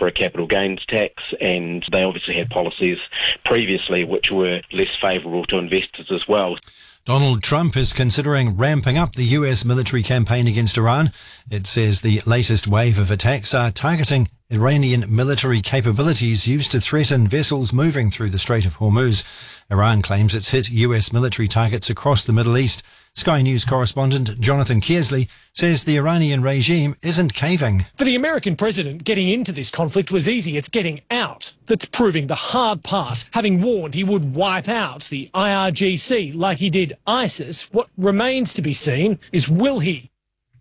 for a capital gains tax, and they obviously had policies previously which were less favourable to investors as well. Donald Trump is considering ramping up the US military campaign against Iran. It says the latest wave of attacks are targeting Iranian military capabilities used to threaten vessels moving through the Strait of Hormuz. Iran claims it's hit US military targets across the Middle East. Sky News correspondent Jonathan Kearsley says the Iranian regime isn't caving. For the American president, getting into this conflict was easy. It's getting out that's proving the hard part. Having warned he would wipe out the IRGC like he did ISIS, what remains to be seen is will he?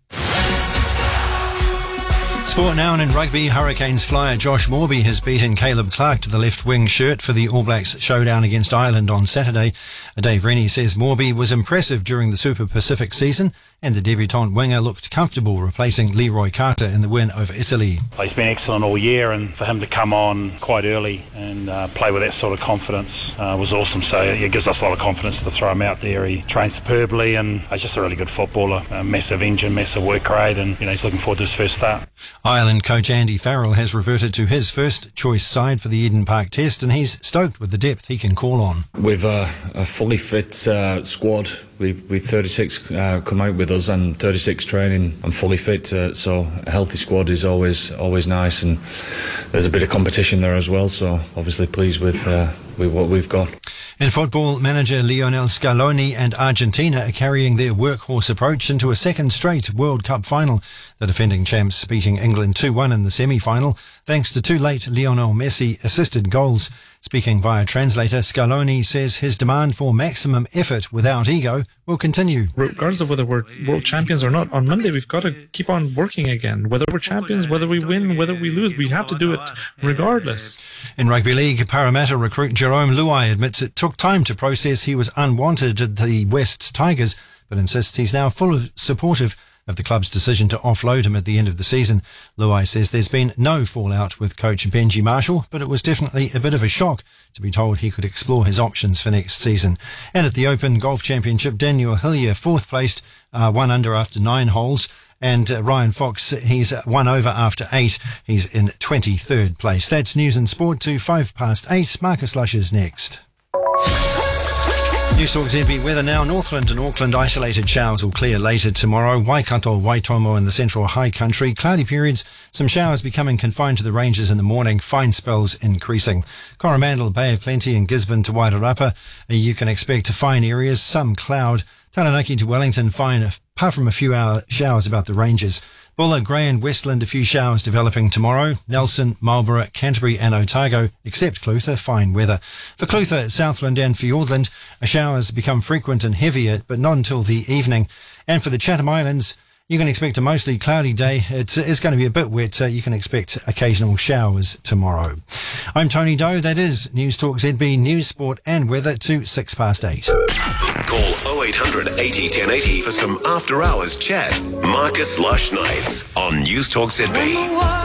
Sport now, and in rugby, Hurricanes flyer Josh Moorby has beaten Caleb Clark to the left wing shirt for the All Blacks showdown against Ireland on Saturday. Dave Rennie says Moorby was impressive during the Super Pacific season, and the debutant winger looked comfortable replacing Leroy Carter in the win over Italy. He's been excellent all year, and for him to come on quite early and play with that sort of confidence was awesome. So it gives us a lot of confidence to throw him out there. He trains superbly, and he's just a really good footballer. A massive engine, massive work rate, and he's looking forward to his first start. Ireland coach Andy Farrell has reverted to his first choice side for the Eden Park Test, and he's stoked with the depth he can call on. We've a fully fit squad. We've 36 come out with us and 36 training and fully fit, so a healthy squad is always nice, and there's a bit of competition there as well, so obviously pleased with what we've got. In football, manager Lionel Scaloni and Argentina are carrying their workhorse approach into a second straight World Cup final. The defending champs beating England 2-1 in the semi-final, thanks to two late Lionel Messi assisted goals. Speaking via translator, Scaloni says his demand for maximum effort without ego will continue. Regardless of whether we're world champions or not, on Monday we've got to keep on working again. Whether we're champions, whether we win, whether we lose, we have to do it regardless. In rugby league, Parramatta recruit Jerome Luai admits it took time to process he was unwanted at the West's Tigers, but insists he's now fully supportive of the club's decision to offload him at the end of the season. Luai says there's been no fallout with coach Benji Marshall, but it was definitely a bit of a shock to be told he could explore his options for next season. And at the Open Golf Championship, Daniel Hillier, fourth placed, 1 under after 9 holes. And Ryan Fox, he's 1 over after 8. He's in 23rd place. That's news and sport to 8:05. Marcus Lush is next. News Talk ZB weather now. Northland and Auckland isolated showers will clear later tomorrow. Waikato, Waitomo in the central high country. Cloudy periods, some showers becoming confined to the ranges in the morning. Fine spells increasing. Coromandel, Bay of Plenty and Gisborne to Wairarapa. You can expect fine areas, some cloud. Taranaki to Wellington, fine apart from a few showers about the ranges. Bulla, Grey and Westland, a few showers developing tomorrow. Nelson, Marlborough, Canterbury and Otago, except Clutha, fine weather. For Clutha, Southland and Fiordland, showers become frequent and heavier, but not until the evening. And for the Chatham Islands, you can expect a mostly cloudy day. It is going to be a bit wet. You can expect occasional showers tomorrow. I'm Tony Doe. That is News Talk ZB, News, Sport and Weather to 8:06. Call 0800 80 1080 for some after-hours chat. Marcus Lush Nights on News Talk ZB.